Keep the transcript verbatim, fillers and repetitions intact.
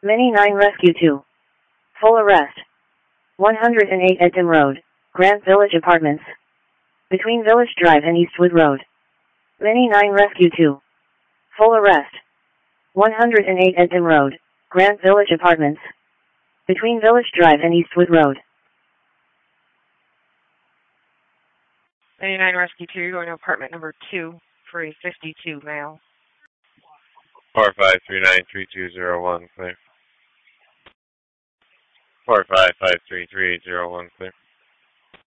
Mini nine Rescue two. Full arrest. one hundred eight Edtham Road, Grant Village Apartments. Between Village Drive and Eastwood Road. Mini nine Rescue two. Full arrest. one hundred eight Edtham Road, Grant Village Apartments. Between Village Drive and Eastwood Road. Mini nine Rescue two, going to apartment number two for a fifty-two male. four five three nine three two zero one, clear. four five five three three zero one, clear.